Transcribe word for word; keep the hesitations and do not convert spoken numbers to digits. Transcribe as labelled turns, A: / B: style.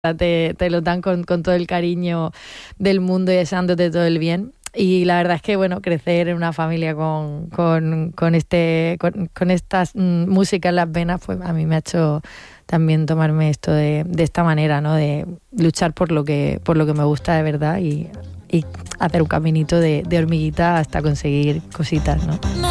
A: te, te lo dan con, con todo el cariño del mundo y deseándote todo el bien. Y la verdad es que, bueno, crecer en una familia con, con, con, este, con, con estas mm, música en las venas, pues a mí me ha hecho también tomarme esto de, de esta manera, ¿no? De luchar por lo que, por lo que me gusta de verdad y, y hacer un caminito de, de hormiguita hasta conseguir cositas, ¿no?